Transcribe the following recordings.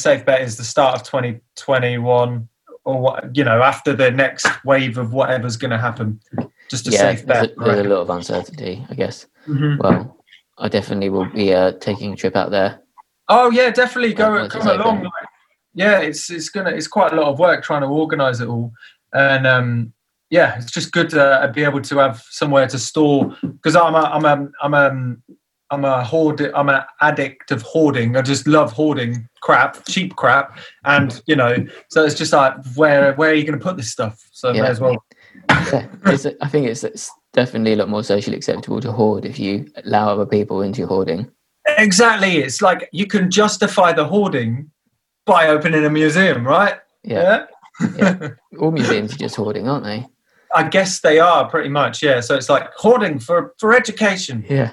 safe bet is the start of 2021, or what, after the next wave of whatever's going to happen. Just a safe bet. There's a lot of uncertainty, I guess. Mm-hmm. Well, I definitely will be taking a trip out there. Oh yeah, definitely come along. Yeah, it's quite a lot of work trying to organise it all, and it's just good to be able to have somewhere to store, because I'm an addict of hoarding. I just love hoarding cheap crap, and so it's just like where are you going to put this stuff? So may as well. Yeah, I think it's definitely a lot more socially acceptable to hoard if you allow other people into your hoarding. Exactly, it's like you can justify the hoarding by opening a museum, right? Yeah. All museums are just hoarding, aren't they? I guess they are, pretty much, yeah. So it's like hoarding for education. Yeah.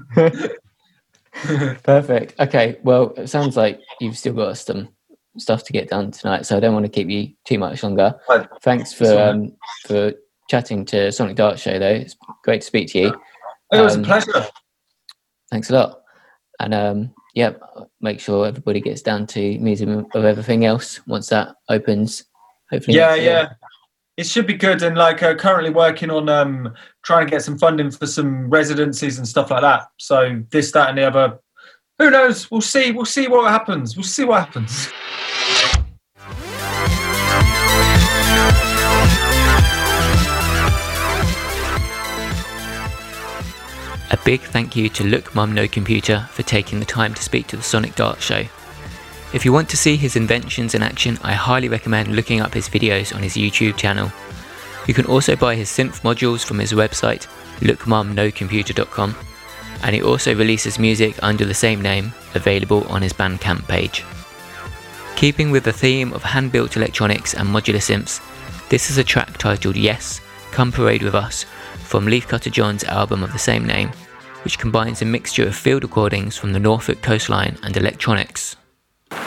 Perfect. Okay, well, it sounds like you've still got some stuff to get done tonight, so I don't want to keep you too much longer. Thanks for chatting to Sonic Dart Show, though. It's great to speak to you. It was a pleasure. Thanks a lot. And make sure everybody gets down to Museum of Everything Else once that opens. Hopefully. Yeah. It should be good. And currently working on trying to get some funding for some residencies and stuff like that. So this, that, and the other. Who knows? We'll see. We'll see what happens. A big thank you to Look Mum No Computer for taking the time to speak to the Sonic Dart Show. If you want to see his inventions in action, I highly recommend looking up his videos on his YouTube channel. You can also buy his synth modules from his website, lookmumnocomputer.com, and he also releases music under the same name, available on his Bandcamp page. Keeping with the theme of hand-built electronics and modular synths, this is a track titled Yes, Come Parade With Us, from Leafcutter John's album of the same name, which combines a mixture of field recordings from the Norfolk coastline and electronics.